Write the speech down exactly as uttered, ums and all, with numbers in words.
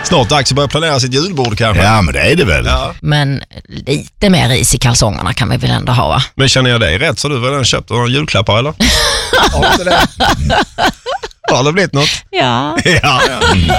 Snart dags att börja planera sitt julbord kanske. Ja, men det är det väl. Ja. Men lite mer is i kalsongerna kan vi väl ändå ha, va? Men känner jag dig rätt så du väl den köpt några julklappar eller? Har inte det? Har det blivit något? Ja. Ja.